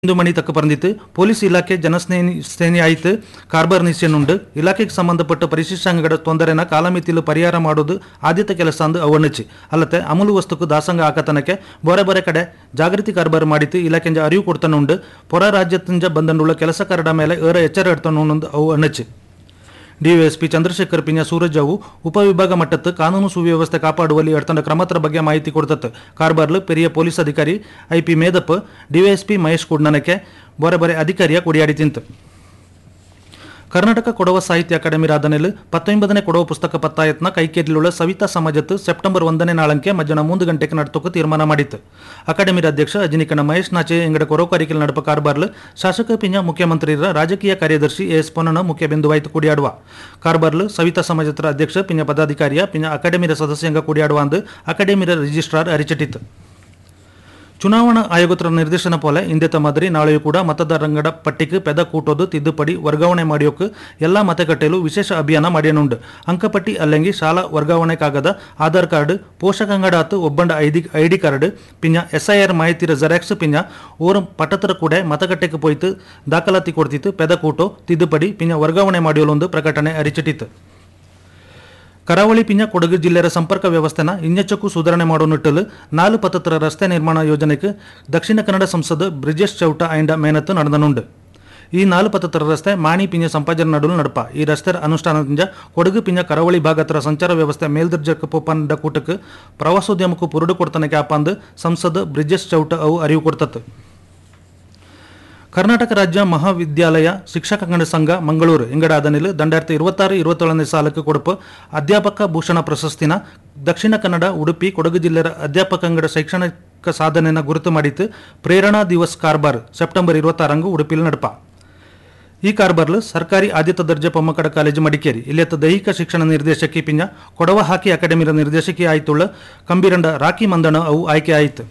ಇಂದು ಮಣಿ ತಕ್ಕ ಪರಂದಿತ್ತು ಪೊಲೀಸ್ ಇಲಾಖೆ ಜನಸ್ನೇಹಿ ಆಯಿತು ಕಾರ್ಬಾರ್ ನಿಶ್ಚಯನುಂಡು ಇಲಾಖೆಗೆ ಸಂಬಂಧಪಟ್ಟ ಪರಿಶಿಷ್ಟಾಂಗಗಳ ತೊಂದರೆನ ಕಾಲಮಿತಿಲು ಪರಿಹಾರ ಮಾಡೋದು ಆದ್ಯತೆ ಕೆಲಸ ಅಂದು ಅವಣ್ಣಚ್ಚಿ ಅಲ್ಲದೆ ಅಮೂಲು ವಸ್ತುಕು ದಾಸಂಗ ಆಕತನಕ್ಕೆ ಬೊರೆ ಬೊರೆ ಕಡೆ ಜಾಗೃತಿ ಕಾರ್ಬಾರ್ ಮಾಡಿತ್ತು ಇಲಾಖೆಂಜ ಅರಿವು ಕೊಡ್ತಾನುಂಡು ಹೊರ ರಾಜ್ಯದಿಂದ ಬಂದಂಡುಳ್ಳ ಕೆಲಸಗಾರರ ಮೇಲೆ ಎಚ್ಚರ ಇಡ್ತಾನು ಅವು ಅಣ್ಣಚ್ಚಿ ಡಿವೈಎಸ್ಪಿ ಚಂದ್ರಶೇಖರ್ ಪಿಂಜ ಸೂರಜ್ ಅವು ಉಪವಿಭಾಗ ಮಟ್ಟತ್ತು ಕಾನೂನು ಸುವ್ಯವಸ್ಥೆ ಕಾಪಾಡುವಲ್ಲಿ ಎಡ್ತಂಡ ಕ್ರಮತ್ರ ಬಗ್ಗೆ ಮಾಹಿತಿ ಕೊಡ್ತತ್ತು ಕಾರ್ಬಾರ್ಲು ಪೆರಿಯ ಪೊಲೀಸ್ ಅಧಿಕಾರಿ ಐಪಿ ಮೇದಪ್ಪ ಡಿವೈಎಸ್ಪಿ ಮಹೇಶ್ ಕುಡ್ನನಕ್ಕೆ ಬೊರೆ ಬೊರೆ ಅಧಿಕಾರಿಯ ಕೊಡಿಯಾಡಿ ತಿಂತು ಕರ್ನಾಟಕ ಕೊಡವ ಸಾಹಿತ್ಯ ಅಕಾಡೆಮಿ ರಾಧನೆಲು 19ನೇ ಕೊಡವ ಪುಸ್ತಕ ಪತ್ತಾಯತ್ನ ಕೈಕೇರಿಲುಳ್ಳ ಸವಿತಾ ಸಮಾಜತ್ತು ಸೆಪ್ಟೆಂಬರ್ 1ನೇ ನಾಳಂಕೆ ಮಧ್ಯಾಹ್ನ 3 ಗಂಟೆಗೆ ನಡತೋಕೆ ತೀರ್ಮಾನ ಮಾಡಿತ್ತು ಅಕಾಡೆಮಿ ಅಧ್ಯಕ್ಷ ಅಜಿನಿಕಣ ಮಹೇಶ್ ನಾಚೆ ಎಂಗಡ ಕೊರೋಕಾರಿಕೆಲ್ ನಡಪ ಕಾರ್ಬಾರ್ಲು ಶಾಸಕ ಪಿಂಜ ಮುಖ್ಯಮಂತ್ರಿರ ರಾಜಕೀಯ ಕಾರ್ಯದರ್ಶಿ ಎಸ್ ಪೊನ್ನನ ಮುಖ್ಯ ಬಿಂದುವಾಯ್ತು ಕೂಡಿಯಾಡುವ ಕಾರ್ಬಾರ್ಲು ಸವಿತಾ ಸಮಾಜತ್ರ ಅಧ್ಯಕ್ಷ ಪಿಂಜ ಪದಾಧಿಕಾರಿಯ ಪಿಂಜ ಅಕಾಡೆಮಿರ ಸದಸ್ಯಂಗ ಕೂಡಿಯಾಡುವ ಅಂದು ಅಕಾಡೆಮಿರ ರಿಜಿಸ್ಟ್ರಾರ್ ಅರಿಚಿಟ್ಟಿತ್ತು ಚುನಾವಣಾ ಆಯೋಗದ ನಿರ್ದೇಶನ ಪೋಲೆ ಇಂದೆತ ಮಾದರಿ ನಾಳೆಯೂ ಕೂಡ ಮತದಾರರ ಪಟ್ಟಿಗೆ ಪೆದ ಕೂಟೋದು ತಿದ್ದುಪಡಿ ವರ್ಗಾವಣೆ ಮಾಡಿಯೋಕೆ ಎಲ್ಲ ಮತಗಟ್ಟೆಯಲ್ಲೂ ವಿಶೇಷ ಅಭಿಯಾನ ಮಾಡಿಯನುಂಡು ಅಂಕಪಟ್ಟಿ ಅಲ್ಲಂಗಿ ಶಾಲಾ ವರ್ಗಾವಣೆ ಕಾಗದ ಆಧಾರ್ ಕಾರ್ಡ್ ಪೋಷಕಾಂಗಡ ಆತು ಒಬ್ಬಂಡ ಐಡಿ ಕಾರ್ಡ್ ಪಿಂಜ SIR ಮಾಹಿತಿರ ಜೆರಾಕ್ಸ್ ಪಿಂಜ ಓರ ಪಟ್ಟತರ ಕೂಡ ಮತಗಟ್ಟೆಗೆ ಪೋಯ್ತು ದಾಖಲಾತಿ ಕೊಡ್ತಿತ್ತು ಪೆದ ಕೂಟೋ ತಿದ್ದುಪಡಿ ಪಿಂಜ ವರ್ಗಾವಣೆ ಮಾಡಿಯೋಲೊಂದು ಪ್ರಕಟಣೆ ಅರಿಚಿಟ್ಟಿತ್ತು ಕರಾವಳಿ ಪಿಂಜ ಕೊಡಗು ಜಿಲ್ಲೆಯ ಸಂಪರ್ಕ ವ್ಯವಸ್ಥೆನ ಇನ್ನೆಚ್ಚಕ್ಕೂ ಸುಧಾರಣೆ ಮಾಡೋ ನಿಟ್ಟಲು 4 ಪಥತರ ರಸ್ತೆ ನಿರ್ಮಾಣ ಯೋಜನೆಗೆ ದಕ್ಷಿಣ ಕನ್ನಡ ಸಂಸದ ಬ್ರಿಜೇಶ್ ಚೌಟ ಐಂಡ ಮೇನತ್ತು ನಡೆದನುಂಡು ಈ 4 ಪಥತರ ರಸ್ತೆ ಮಾಣಿ ಪಿಂಜ ಸಂಪಾಜನ ನಡುಲು ನಡಪ ಈ ರಸ್ತೆ ಅನುಷ್ಠಾನದಿಂದ ಕೊಡಗು ಪಿಂಜ ಕರಾವಳಿ ಭಾಗತರ ಸಂಚಾರ ವ್ಯವಸ್ಥೆ ಮೇಲ್ದರ್ಜಕ್ಕೆ ಪೋಪಂಡ ಕೂಟಕ್ಕೆ ಪ್ರವಾಸೋದ್ಯಮಕ್ಕೂ ಪುರುಡು ಕೊಡ್ತಾನೆ ಕ್ಯಾಪಂದು ಸಂಸದ ಬ್ರಿಜೇಶ್ ಚೌಟ ಅವು ಅರಿವು ಕೊಡ್ತತ್ತು ಕರ್ನಾಟಕ ರಾಜ್ಯ ಮಹಾವಿದ್ಯಾಲಯ ಶಿಕ್ಷಕಂಗಡ ಸಂಘ ಮಂಗಳೂರು ಎಂಗಡಾದನಿಲು 2026-27ನೇ ಸಾಲಕ್ಕೆ ಕೊಡುಪು ಅಧ್ಯಾಪಕ ಭೂಷಣ ಪ್ರಶಸ್ತಿನ ದಕ್ಷಿಣ ಕನ್ನಡ ಉಡುಪಿ ಕೊಡಗು ಜಿಲ್ಲೆಯ ಅಧ್ಯಾಪಕಂಗಡ ಶೈಕ್ಷಣಿಕ ಸಾಧನೆಯನ್ನು ಗುರುತು ಮಾಡಿತ್ತು ಪ್ರೇರಣಾ ದಿವಸ್ ಕಾರ್ಬಾರ್ ಸೆಪ್ಟೆಂಬರ್ 26 ಉಡುಪಿಲಿ ನಡಪ ಈ ಕಾರ್ಬಾರ್ಲು ಸರ್ಕಾರಿ ಆದ್ಯತ ದರ್ಜೆ ಪೊಮ್ಮಕಡ ಕಾಲೇಜು ಮಡಿಕೇರಿ ಇಲ್ಲಿಯತ್ತ ದೈಹಿಕ ಶಿಕ್ಷಣ ನಿರ್ದೇಶಕಿ ಪಿಂಜ ಕೊಡವ ಹಾಕಿ ಅಕಾಡೆಮಿರ ನಿರ್ದೇಶಕಿ ಆಯ್ತುಳ್ಳ ಕಂಬೀರಂಡ ರಾಖಿ ಮಂದಣ ಅವು ಆಯ್ಕೆ ಆಯಿತು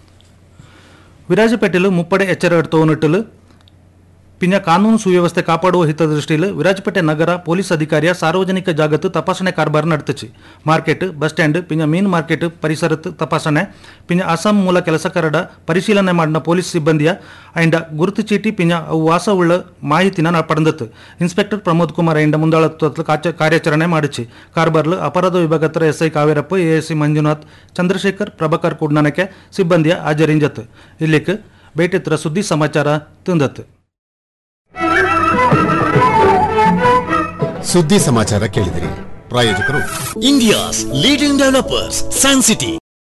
ವಿರಾಜಪೇಟೆಲು ಮುಪ್ಪಡೆ ಎಚ್ಚರ ಇಡ್ತೋನಿಟ್ಟಲು ಪಿಂಜ ಕಾನೂನು ಸುವ್ಯವಸ್ಥೆ ಕಾಪಾಡುವ ಹಿತದೃಷ್ಟಿಯಲ್ಲಿ ವಿರಾಜಪೇಟೆ ನಗರ ಪೊಲೀಸ್ ಅಧಿಕಾರಿಯ ಸಾರ್ವಜನಿಕ ಜಾಗತ್ತು ತಪಾಸಣೆ ಕಾರ್ಬಾರ್ ನಡೆತಚಿ ಮಾರ್ಕೆಟ್ ಬಸ್ ಸ್ಟ್ಯಾಂಡ್ ಪಿಂಜ ಮೀನ್ ಮಾರ್ಕೆಟ್ ಪರಿಸರತ್ತು ತಪಾಸಣೆ ಪಿಂಜ ಅಸ್ಸಾಂ ಮೂಲ ಕೆಲಸಗಾರರ ಪರಿಶೀಲನೆ ಮಾಡಿದ ಪೊಲೀಸ್ ಸಿಬ್ಬಂದಿಯ ಐಂಡ ಗುರುತು ಚೀಟಿ ಪಿಂಜ ಅವು ವಾಸವುಳ್ಳ ಮಾಹಿತಿನ ಪಡೆದತ್ತು ಇನ್ಸ್ಪೆಕ್ಟರ್ ಪ್ರಮೋದ್ ಕುಮಾರ್ ಐಂಡ ಮುಂದಾಳತ್ವದ ಕಾರ್ಯಾಚರಣೆ ಮಾಡಿಸಿ ಕಾರ್ಬಾರ್ಲು ಅಪರಾಧ ವಿಭಾಗತರ SI ಕಾವೇರಪ್ಪ ASC ಮಂಜುನಾಥ್ ಚಂದ್ರಶೇಖರ್ ಪ್ರಭಾಕರ್ ಕುಡ್ನನಕ್ಕೆ ಸಿಬ್ಬಂದಿಯ ಹಾಜರಿಂಜತ್ತು ಇಲ್ಲಿಕ್ಕೆ ಬೇಟೆತ್ರ ಸುದ್ದಿ ಸಮಾಚಾರ ತಂದತ್ತು ಸುದ್ದಿ ಸಮಾಚಾರ ಕೇಳಿದಿರಿ ಪ್ರಾಯೋಜಕರು India's leading developers San city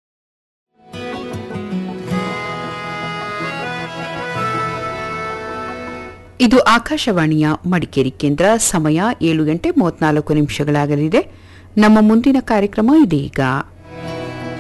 ಇದು ಆಕಾಶವಾಣಿಯ ಮಡಿಕೇರಿ ಕೇಂದ್ರ ಸಮಯ 7:34 ನಮ್ಮ ಮುಂದಿನ ಕಾರ್ಯಕ್ರಮ ಇದೀಗ